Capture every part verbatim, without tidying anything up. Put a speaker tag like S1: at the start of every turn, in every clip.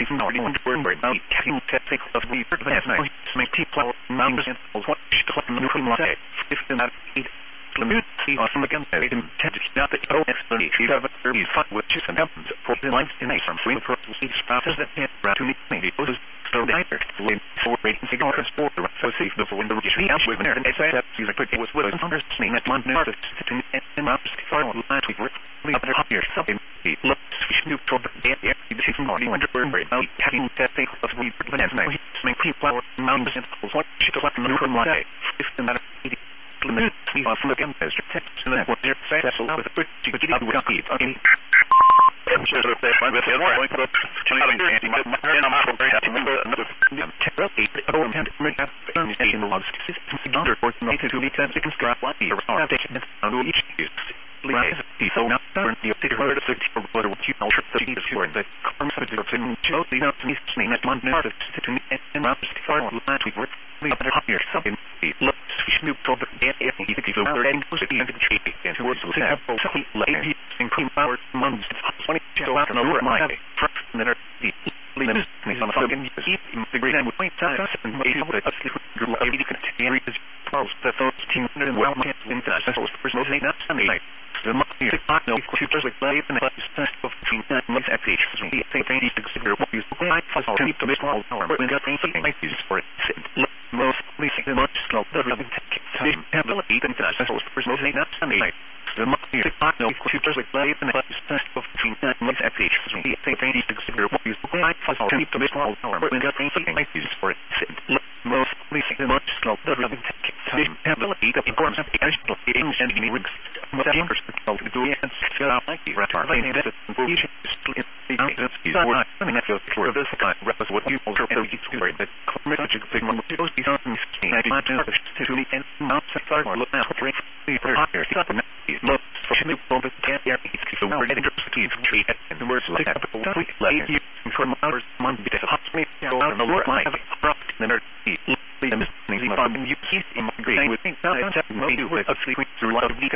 S1: even already went to work about catching testing of we heard last night. Make people numbers and what she got from the new like if the not eat the new see awesome again they intended not the O explanation of a thirty five which is an happens for the lines in a from swing for each process that can to meet maybe those so the either lane for rating signal for the so safe before the regime with an essay that you put it was with understanding that one artist sitting in maps for one line to work the other here something he looks neutral but yeah yeah you see from morning under burn right now having testing of we put it nice make people numbers and what she got from the new like if the matter the new see on from the game as text and then what they're successful with a pretty good job with it okay I'm sure that they find with the other point but challenge and my and I'm not very happy with another terribly oh and make that in the logs system under for to make it to be ten seconds grab one year or have taken on each use so now turn the particular to six or what you know that you sure that comes to the thing to the not to me that one artist to me and not to far on last week work the other here something looks snoop over and if he thinks over and push it into the tree and towards the have both lady and cream power months twenty so out and over my first and then the limit me on the fucking eat the great and with point time and maybe what I sleep good lady can carry this pulse that those team and well my in that so first most not Sunday the money I know if you just like life and like test of team that makes that page so he think they need to consider what you I for keep the best all power but we got anything like this for it most least the much slow the time ability and that so first most not Sunday the money I know if you just like life and like test of team that makes that page so he think they need to consider what you I for keep the best all power but we got anything like this for it most least the much slow the time ability the performance of the things and the rigs what the first to do and fill out like the retard and that you should split the answers is what I mean that's for this kind of what you also so you to write that magic thing when you see something I did not know to the end not far or look now for the higher is not for the bomb can't hear it's so we're interested in tree and the words like that like you for hours month bit of hot me go out and look like rock and then the missing from you see in my grade with things that I do with a sleeping through a lot of the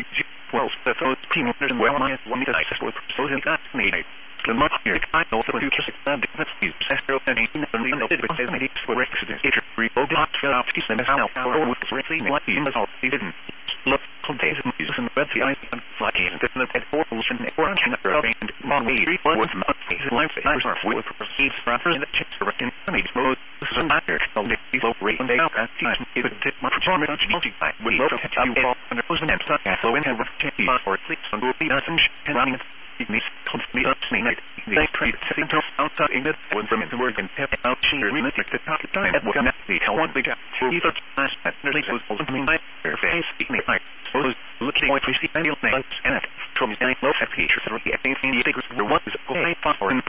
S1: well, the those team and well, my one that I suppose so that made the much here. I also do just expand the capacity of and in the because it makes for accidents. It rebuild not fill out to them how or with the thing what the all they didn't look contains music and web the ice and flying and the pet portion or can and long way was not face life I was with proceeds rather than the chips are in image mode. This is a matter of the people rate when they are at time. It would take my performance multiply. We love to catch you all under those and so so in have or sleep on the beat and running it needs to be up to me night. They trade setting to outside in the one from the work and tap out sheer limit like the top time at what not the hell one big up for either class at nearly was opening my face speaking like so looking like we see any of nights and from the low features of the anything you think was one is okay for